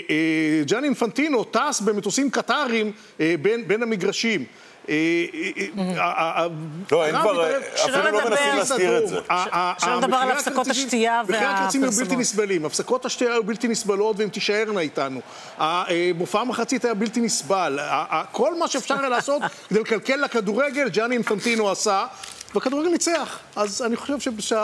ג'אני אינפנטינו טס במטוסים קטרים בין המגרשים. לא, אין כבר, אפילו לא מנסים להסתיר את זה. שלא נדבר על הפסקות השתייה מחירי הכרטיסים היו בלתי נסבלים, הפסקות השתייה היו בלתי נסבלות והן תישארנה איתנו. מופע מחצית היה בלתי נסבל. כל מה שאפשר היה לעשות כדי לקלקל לכדורגל, ג'אני אינפנטינו עשה, והכדורגל ניצח. אז אני חושב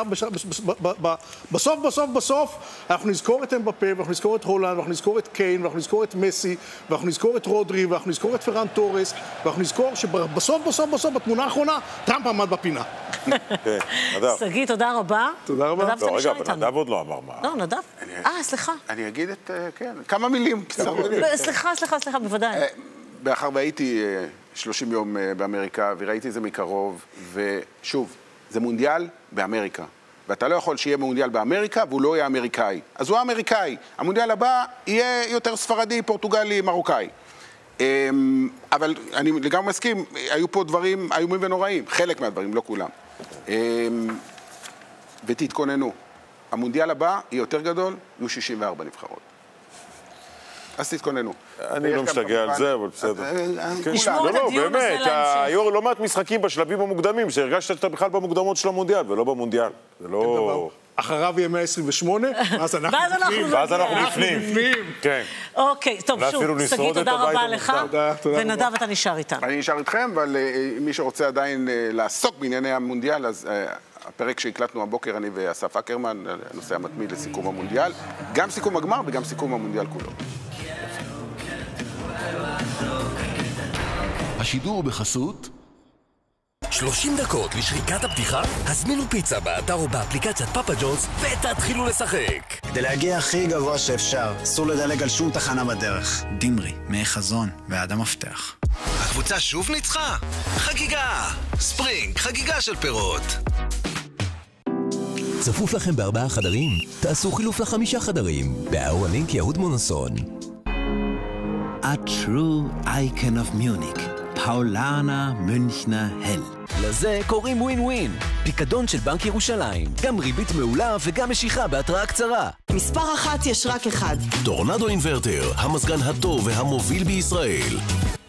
שבסוף אנחנו נזכור את אמבפה, ואנחנו נזכור את הולנד, ואנחנו נזכור את קיין, ואנחנו נזכור את מסי, ואנחנו נזכור את רודרי, ואנחנו נזכור את פרן טורס, ואנחנו נזכור שבסוף, בתמונה האחרונה, טראמפ עמד בפינה. סגי, תודה רבה. תודה רבה. נדב, אתה נשאר איתנו. נדב עוד לא אמר מה. לא, נדב? סליחה. אני אגיד את, כן, כמה מילים. סליחה, בוודאי. מאחר והייתי 30 יום באמריקה, וראיתי את זה מקרוב, ושוב, זה מונדיאל באמריקה. ואתה לא יכול שיהיה מונדיאל באמריקה, והוא לא יהיה אמריקאי. אז הוא אמריקאי. המונדיאל הבא יהיה יותר ספרדי, פורטוגלי, מרוקאי. אבל אני לגמרי מסכים, היו פה דברים איומים ונוראים, חלק מהדברים, לא כולם. ותתכוננו. המונדיאל הבא יהיה יותר גדול, יהיו 64 נבחרות. אז תתכוננו. אני לא משתגע על זה, אבל בסדר. תשמור את הדיון הזה להמשך. היו לא מעט משחקים בשלבים המוקדמים, שהרגשת שאתה בכלל במוקדמות של המונדיאל, ולא במונדיאל. זה לא... אחריו יהיה 128, ואז אנחנו בפנים. ואז אנחנו בפנים. כן. אוקיי, טוב, שוב, סגי, תודה רבה לך. ונדב, אתה נשאר איתנו. אני נשאר איתכם, אבל מי שרוצה עדיין לעסוק בענייני המונדיאל, אז הפרק שהקלטנו הבוקר, אני ואסף אקרמן, הנושא המתמיד לסיכום המונדיאל, גם סיכום הגמר וגם סיכום המונדיאל כולו. השידור בחסות 30 דקות לשריקת הפתיחה? הזמינו פיצה באתר או באפליקציית פאפה ג'ונס ותתחילו לשחק. כדי להגיע הכי גבוה שאפשר, אסור לדלג על שום תחנה בדרך. דימרי, מי חזון ועד המפתח. הקבוצה שוב ניצחה? חגיגה! ספרינג, חגיגה של פירות. צפוף לכם ב4 חדרים? תעשו חילוף ל5 חדרים. באהרלינק יהוד מונוסון. A true icon of Munich. פאולנה מünchner Hell. לזה קוראים ווין ווין. פיקדון של בנק ירושלים. גם ריבית מעולה וגם משיכה בהתראה קצרה. מספר 1 יש רק אחד. טורנדו אינברטר, המזגן הטוב והמוביל בישראל.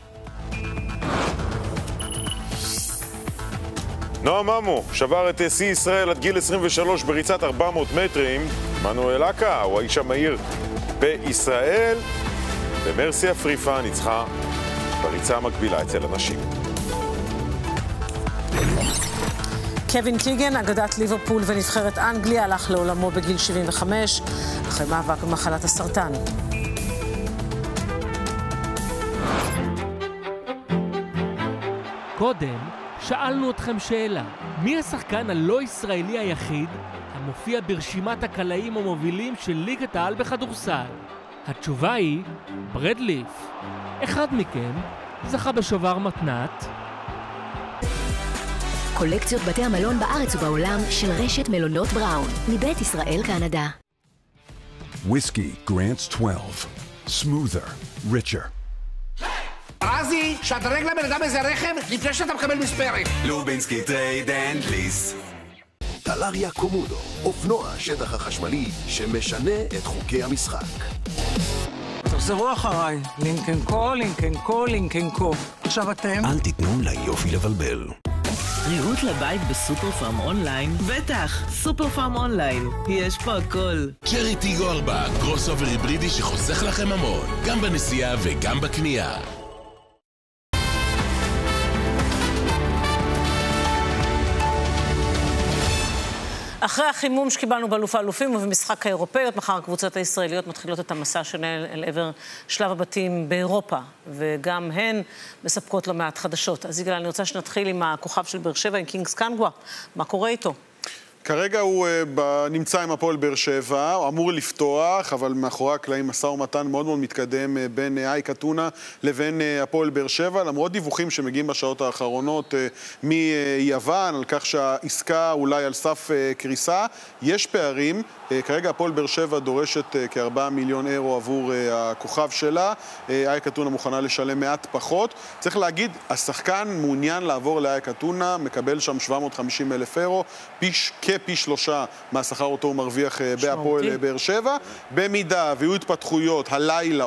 נועם עמו שבר את שיא ישראל עד גיל 23 בריצת 400 מטרים. מנואל אקה הוא האיש המהיר בישראל, ומרסי אפריפה ניצחה בריצה המקבילה אצל הנשים. קווין קיגן, אגדת ליברפול ונבחרת אנגליה, הלך לעולמו בגיל 75 אחרי מאבק במחלת הסרטן. קודם שאלנו אתכם שאלה, מי השחקן הלא ישראלי היחיד המופיע ברשימת הקלעים המובילים של ליגת העל בכדורסל? התשובה היא ברד ליף. אחד מכם זכה בשובר מתנת. קולקציות בתי המלון בארץ ובעולם של רשת מלונות בראון, מבית ישראל קנדה. וויסקי גרנטס 12. smoother, richer. רזי, שדרג לבן אדם איזה רכב לפני שאתה מקבל מספרת. לובינסקי טרייד אנד ליס. טלריה קומודו, אופנוע השטח החשמלי שמשנה את חוקי המשחק. תחזרו אחריי, לינקן קו, לינקן קו, לינקן קו. עכשיו אתם? אל תיתנו ליופי לבלבל. ריהוט לבית בסופר פארם אונליין? בטח, סופר פארם אונליין. יש פה הכל. צ'רי טיגו 4, קרוס אובר היברידי שחוסך לכם המון, גם בנסיעה וגם בקנייה. אחרי החימום שקיבלנו באלוף האלופים ובמשחק האירופאיות, מחר הקבוצות הישראליות מתחילות את המסע שלהן אל עבר שלב הבתים באירופה, וגם הן מספקות לא מעט חדשות. אז יגאל, אני רוצה שנתחיל עם הכוכב של באר שבע, עם קינגס קנגווה. מה קורה איתו? כרגע הוא נמצא עם הפועל באר שבע, הוא אמור לפתוח, אבל מאחורי הקלעים משא ומתן מאוד מאוד מתקדם בין אייק אתונה לבין הפועל באר שבע, למרות דיווחים שמגיעים בשעות האחרונות מיוון, על כך שהעסקה אולי על סף קריסה. יש פערים, כרגע הפועל באר שבע דורשת כ4 מיליון אירו עבור הכוכב שלה, אייק אתונה מוכנה לשלם מעט פחות. צריך להגיד, השחקן מעוניין לעבור לאייק אתונה, מקבל שם 750,000 אירו, פי 3 מהשכר אותו הוא מרוויח בהפועל באר שבע. במידה ויהיו התפתחויות הלילה